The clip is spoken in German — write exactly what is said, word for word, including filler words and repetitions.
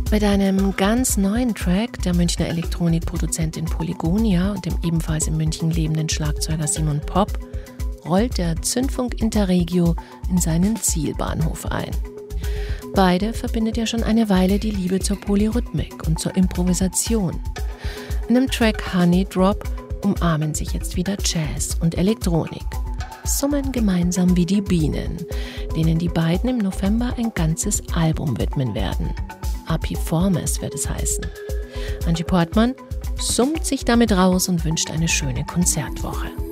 Mit einem ganz neuen Track der Münchner Elektronikproduzentin Polygonia und dem ebenfalls in München lebenden Schlagzeuger Simon Popp rollt der Zündfunk Interregio in seinen Zielbahnhof ein. Beide verbindet ja schon eine Weile die Liebe zur Polyrhythmik und zur Improvisation. In dem Track Honey Drop umarmen sich jetzt wieder Jazz und Elektronik, summen gemeinsam wie die Bienen, denen die beiden im November ein ganzes Album widmen werden. Apiformes wird es heißen. Angie Portmann summt sich damit raus und wünscht eine schöne Konzertwoche.